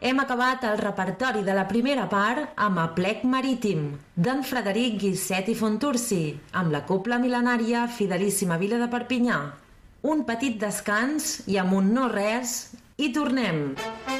Hem acabat el repertori de la primera part amb Aplec Marítim, d'en Frederic Guisset i Fontursi, amb la cobla mil·lenària Fidelíssima Vila de Perpinyà. Un petit descans i amb un no res, i tornem.